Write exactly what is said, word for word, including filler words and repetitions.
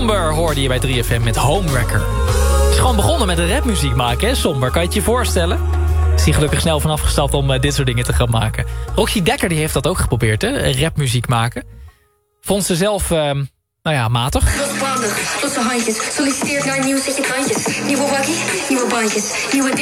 Somber hoorde je bij drie F M met Homewrecker. Het is gewoon begonnen met een rapmuziek maken, hè? Somber, kan je het je voorstellen? Is hij gelukkig snel van afgestapt om uh, dit soort dingen te gaan maken. Roxy Dekker die heeft dat ook geprobeerd, hè? Rapmuziek maken. Vond ze zelf, uh, nou ja, matig. Losbandig, losse handjes, solliciteert naar nieuw setje kantjes. Nieuwe waggie, nieuwe bandjes, nieuwe